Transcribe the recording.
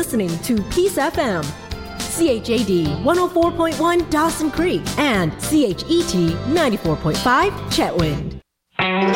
listening to Peace FM, CHAD 104.1 Dawson Creek, and CHET 94.5 Chetwynd.